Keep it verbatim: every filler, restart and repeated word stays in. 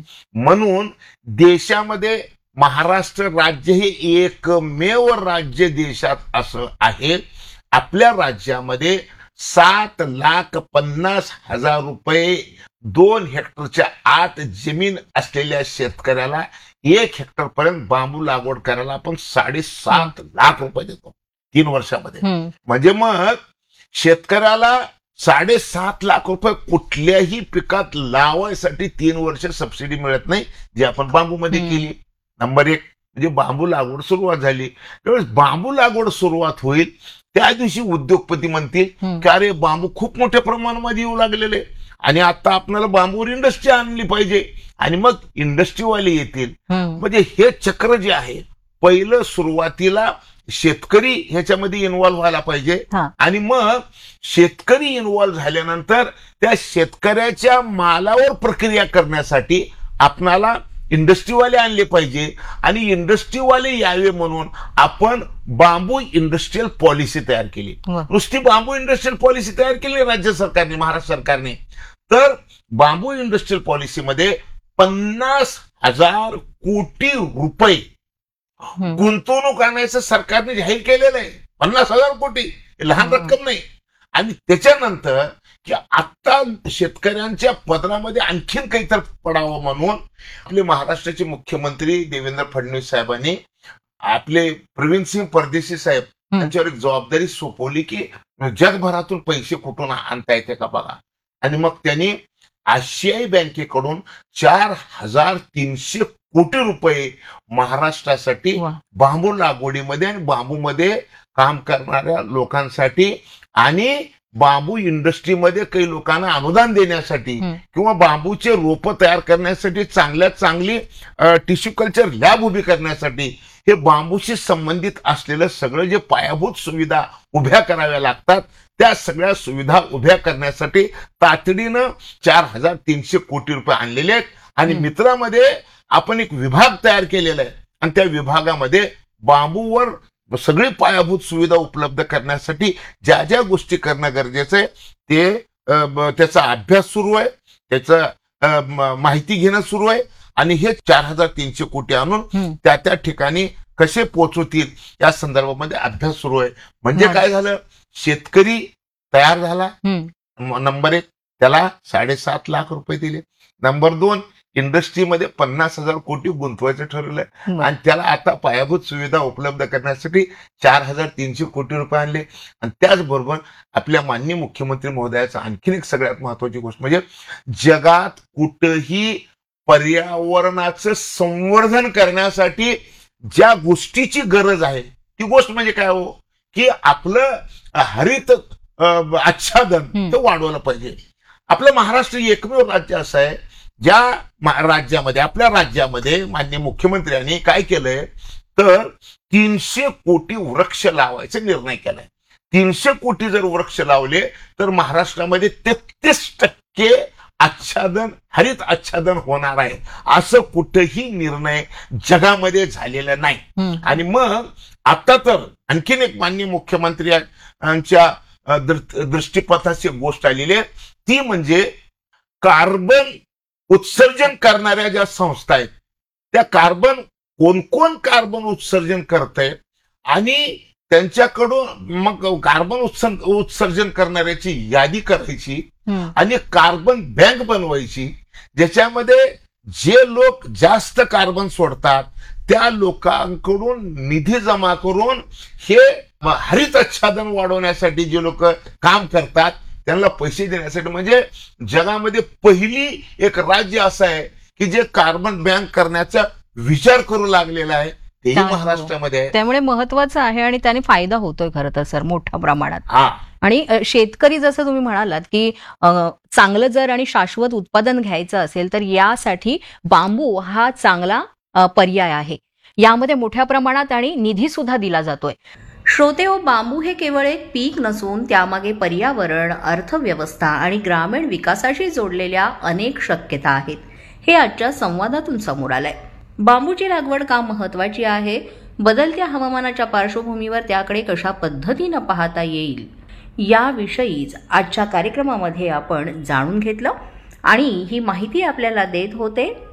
म्हणून देशामध्ये महाराष्ट्र राज्य हे एकमेव राज्य देशात असं आहे, आपल्या राज्यामध्ये सात लाख पन्नास हजार रुपये दोन हेक्टरच्या आत जमीन असलेल्या शेतकऱ्याला एक हेक्टर पर्यंत बांबू लागवड करायला आपण साडेसात लाख रुपये देतो तीन वर्षामध्ये. म्हणजे मग शेतकऱ्याला साडेसात लाख रुपये कुठल्याही पिकात लावायसाठी तीन वर्ष सबसिडी मिळत नाही, जी आपण बांबूमध्ये केली. नंबर एक म्हणजे बांबू लागवड सुरुवात झाली. त्यावेळेस बांबू लागवड सुरुवात होईल त्या दिवशी उद्योगपती म्हणतील की अरे बांबू खूप मोठ्या प्रमाणामध्ये येऊ लागलेले आणि आता आपल्याला बांबूवर इंडस्ट्री आणली पाहिजे, आणि मग इंडस्ट्रीवाले येतील. म्हणजे हे चक्र जे आहे, पहिलं सुरुवातीला शेतकरी ह्याच्यामध्ये इन्व्हॉल्व्ह व्हायला पाहिजे, आणि मग शेतकरी इन्व्हॉल्व्ह झाल्यानंतर त्या शेतकऱ्याच्या मालावर प्रक्रिया करण्यासाठी आपणाला इंडस्ट्रीवाले आणले पाहिजे, आणि इंडस्ट्रीवाले यावे म्हणून आपण बांबू इंडस्ट्रियल पॉलिसी तयार केली. नुसती बांबू इंडस्ट्रियल पॉलिसी तयार केली राज्य सरकारने, महाराष्ट्र सरकारने. तर बांबू इंडस्ट्रियल पॉलिसीमध्ये पन्नास हजार कोटी रुपये गुंतवणूक आणायचं सरकारने जाहीर केलेलं आहे. पन्नास हजार कोटी लहान रक्कम नाही. आणि त्याच्यानंतर की आता शेतकऱ्यांच्या पदरामध्ये आणखीन काहीतरी पडावं म्हणून आपले महाराष्ट्राचे मुख्यमंत्री देवेंद्र फडणवीस साहेबांनी आपले प्रवीण सिंह परदेशी साहेब यांच्यावर एक जबाबदारी सोपवली की जगभरातून पैसे कुठून आणता येते का बघा. आणि मग त्यांनी आशियाई बँकेकडून चार हजार तीनशे कोटी रुपये महाराष्ट्रासाठी बांबू लागवडीमध्ये आणि बांबूमध्ये काम करणाऱ्या लोकांसाठी आणि बांबू इंडस्ट्रीमध्ये काही लोकांना अनुदान देण्यासाठी किंवा बांबूचे रोप तयार करण्यासाठी चांगल्यात चांगली टिश्यू कल्चर लॅब उभी करण्यासाठी हे बांबूशी संबंधित असलेलं सगळं जे पायाभूत सुविधा उभ्या कराव्या लागतात त्या सगळ्या सुविधा उभ्या करण्यासाठी तातडीनं चार हजार तीनशे कोटी रुपये आणलेले आहेत. आणि मित्रामध्ये आपण एक विभाग तयार केलेला आहे आणि त्या विभागामध्ये बांबूवर सगळी पायाभूत सुविधा उपलब्ध करण्यासाठी ज्या ज्या गोष्टी करणं गरजेचं आहे ते त्याचा अभ्यास सुरू आहे, त्याचं माहिती घेणं सुरू आहे, आणि हे चार हजार तीनशे कोटी आणून त्या त्या ठिकाणी कसे पोहोचवतील या संदर्भामध्ये अभ्यास सुरू आहे. म्हणजे काय झालं, शेतकरी तयार झाला. नंबर एक, त्याला साडेसात लाख रुपये दिले. नंबर दोन, इंडस्ट्रीमध्ये पन्नास हजार कोटी गुंतवायचं ठरवलंय आणि त्याला आता पायाभूत सुविधा उपलब्ध करण्यासाठी चार हजार तीनशे कोटी रुपये आणले. आणि त्याचबरोबर आपल्या माननीय मुख्यमंत्री महोदयाचा आणखीन एक सगळ्यात महत्वाची गोष्ट म्हणजे जगात कुठंही पर्यावरणाचं संवर्धन करण्यासाठी ज्या गोष्टीची गरज आहे ती गोष्ट म्हणजे काय हो, की आपलं हरित आच्छादन ते वाढवलं पाहिजे. आपलं महाराष्ट्र एकमेव राज्य असं आहे ज्या राज्यामध्ये आपल्या राज्यामध्ये माननीय मुख्यमंत्र्यांनी काय केलंय तर तीनशे कोटी वृक्ष लावायचा निर्णय केलाय. तीनशे कोटी जर वृक्ष लावले तर महाराष्ट्रामध्ये तेहतीस टक्के आच्छादन हरित आच्छादन होणार आहे. असं कुठेही निर्णय जगामध्ये झालेला नाही. आणि मग आता तर आणखीन एक माननीय मुख्यमंत्र्यांच्या दृष्टीपथाची गोष्ट आलेली आहे ती म्हणजे कार्बन उत्सर्जन करणाऱ्या ज्या संस्था आहेत त्या कार्बन कोण कोण कार्बन उत्सर्जन करतायत आणि त्यांच्याकडून मग कार्बन उत्सर्जन करणाऱ्याची यादी करायची आणि कार्बन बँक बनवायची ज्याच्यामध्ये जे लोक जास्त कार्बन सोडतात त्या लोकांकडून निधी जमा करून हे हरित आच्छादन वाढवण्यासाठी जे लोक काम करतात त्यांना पैसे देण्यासाठी. म्हणजे जगामध्ये पहिली एक राज्य असं आहे की जे कार्बन बँक करण्याचा विचार करू लागलेला आहे तेही महाराष्ट्रामध्ये आहे. त्यामुळे महत्वाचं आहे आणि त्याने फायदा होतोय खरं तर सर मोठ्या प्रमाणात. हा, आणि शेतकरी जसं तुम्ही म्हणालात की चांगलं जर आणि शाश्वत उत्पादन घ्यायचं असेल तर यासाठी बांबू हा चांगला पर्याय आहे. यामध्ये मोठ्या प्रमाणात आणि निधी सुद्धा दिला जातोय. श्रोते हो, बांबू हे केवळ एक पीक नसून त्यामागे पर्यावरण, अर्थव्यवस्था आणि ग्रामीण विकासाशी जोडलेल्या अनेक शक्यता आहेत हे आजच्या संवादातून समोर आलंय. बांबूची लागवड का महत्वाची आहे, बदलत्या हवामानाच्या पार्श्वभूमीवर त्याकडे कशा पद्धतीनं पाहता येईल याविषयीच आजच्या कार्यक्रमामध्ये आपण जाणून घेतलं आणि ही माहिती आपल्याला देत होते